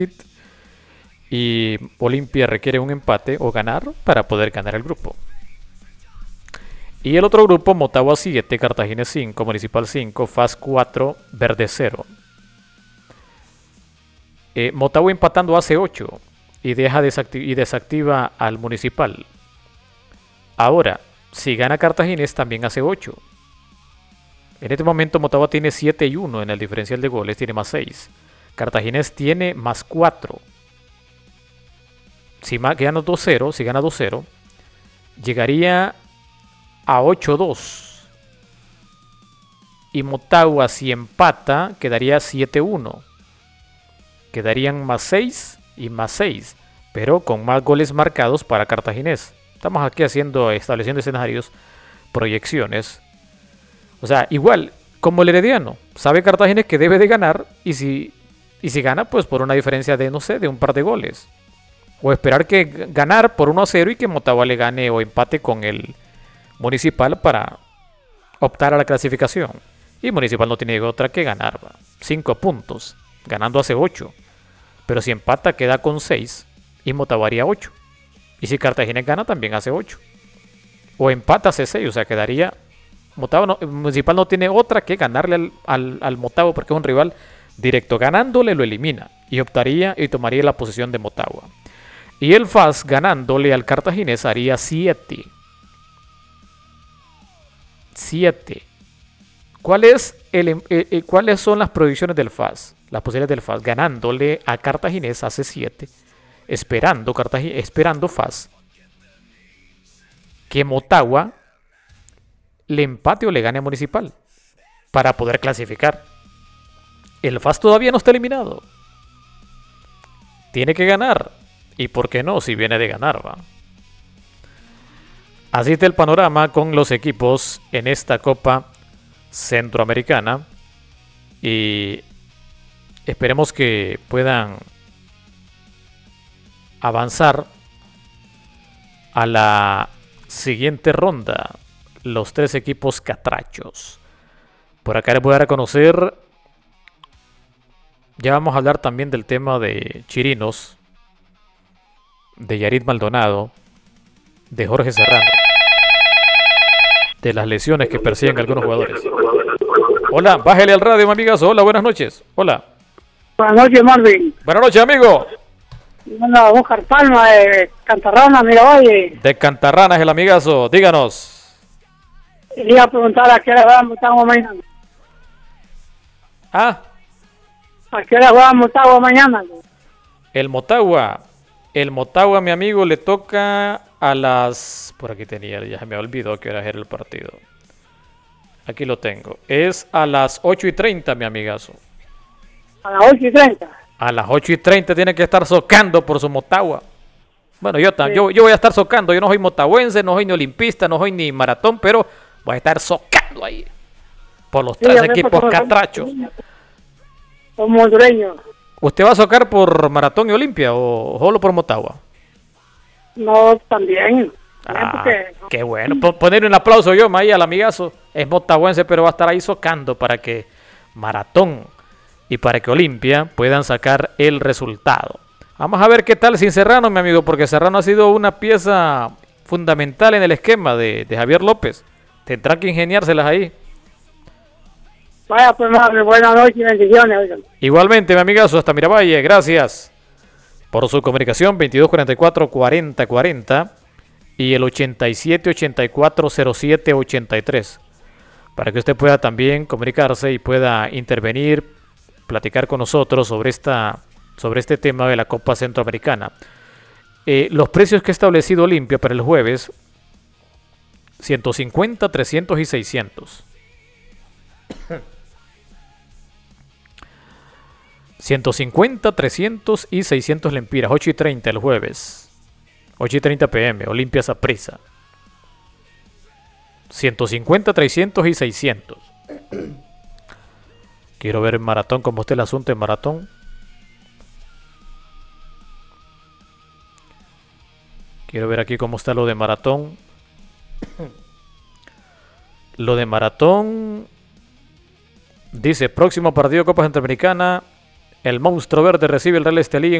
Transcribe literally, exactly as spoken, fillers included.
y Olimpia requiere un empate o ganar para poder ganar el grupo. Y el otro grupo, Motagua siete, Cartagena cinco, Municipal cinco, F A S cuatro, Verde cero. Eh, Motagua empatando hace ocho y, deja desacti y desactiva al Municipal. Ahora, si gana Cartaginés también hace ocho. En este momento Motagua tiene siete y uno en el diferencial de goles, tiene más seis. Cartaginés tiene más cuatro. Si gana dos cero, si gana dos cero, llegaría a ocho dos. Y Motagua si empata quedaría siete uno. Quedarían más seis y más seis, pero con más goles marcados para Cartaginés. Estamos aquí haciendo, estableciendo escenarios, proyecciones. O sea, igual, como el Herediano, sabe Cartaginés que debe de ganar y si, y si gana, pues por una diferencia de, no sé, de un par de goles. O esperar que ganar por uno a cero y que Motagua le gane o empate con el Municipal para optar a la clasificación. Y Municipal no tiene otra que ganar. cinco puntos, ganando hace ocho. Pero si empata queda con seis y Motagua haría ocho. Y si Cartagena gana también hace ocho. O empata hace seis, o sea, quedaría... Motagua no, Municipal no tiene otra que ganarle al, al, al Motagua porque es un rival directo. Ganándole lo elimina y optaría y tomaría la posición de Motagua. Y el F A S ganándole al Cartaginés haría siete. siete. ¿Cuál es el, eh, eh, ¿Cuáles son las proyecciones del F A S? Las posibilidades del F A S ganándole a Cartaginés hace siete. Esperando, Cartagena, esperando F A S que Motagua le empate o le gane a Municipal para poder clasificar. El F A S todavía no está eliminado. Tiene que ganar. ¿Y por qué no? Si viene de ganar, va. Así está el panorama con los equipos en esta Copa Centroamericana. Y esperemos que puedan avanzar a la siguiente ronda los tres equipos catrachos. Por acá les voy a reconocer. Ya vamos a hablar también del tema de Chirinos, de Yarit Maldonado, de Jorge Serrano, de las lesiones que persiguen algunos jugadores. Hola, bájale al radio, mi amigazo. Hola, buenas noches. Hola. Buenas noches, Marvin. Buenas noches, amigo. Hola, Oscar Palma de Cantarrana, Miravalle. De Cantarrana es el amigazo. Díganos. Le iba a preguntar a qué hora jugamos Motagua mañana. Ah. ¿A qué hora jugamos Motagua mañana? El Motagua. El Motagua, mi amigo, le toca a las... Por aquí tenía, ya se me olvidó que era el partido. Aquí lo tengo. Es a las ocho y treinta, mi amigazo. A las ocho y treinta. A las ocho y treinta tiene que estar socando por su Motagua. Bueno, yo, Sí. yo, yo voy a estar socando. Yo no soy motahuense, no soy ni olimpista, no soy ni maratón, pero voy a estar socando ahí. Por los Sí, tres a ver, equipos por favor, catrachos. Somos hondureños. ¿Usted va a socar por maratón y olimpia o solo por Motagua? No, también. Ah, porque, qué bueno. P- ponerle un aplauso yo, ahí al amigazo. Es motahuense, pero va a estar ahí socando para que Maratón y para que Olimpia puedan sacar el resultado. Vamos a ver qué tal sin Serrano, mi amigo, porque Serrano ha sido una pieza fundamental en el esquema de, de Javier López. Tendrá que ingeniárselas ahí. Vaya, pues, madre, buenas noches y bendiciones. Oigan. Igualmente, mi amigazo, hasta Miravalle, gracias por su comunicación. Veintidós cuarenta y cuatro cuarenta cuarenta y el ochenta y siete ochenta y cuatro cero siete ochenta y tres, para que usted pueda también comunicarse y pueda intervenir, platicar con nosotros sobre esta sobre este tema de la Copa Centroamericana. Eh, los precios que ha establecido Olimpia para el jueves: ciento cincuenta, trescientos y seiscientos. ciento cincuenta, trescientos y seiscientos lempiras. Ocho y treinta el jueves. ocho y treinta pm. Olimpia Saprissa. ciento cincuenta, trescientos y seiscientos. Quiero ver en Maratón cómo está el asunto en Maratón. Quiero ver aquí cómo está lo de Maratón. Lo de Maratón dice: próximo partido de Copa Centroamericana El monstruo verde recibe el Real Estelí